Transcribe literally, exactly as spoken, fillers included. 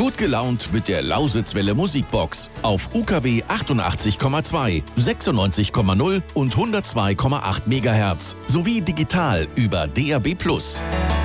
Gut gelaunt mit der Lausitzwelle Musikbox auf U K W achtundachtzig Komma zwei, sechsundneunzig Komma null und hundertzwei Komma acht Megahertz sowie digital über D A B plus.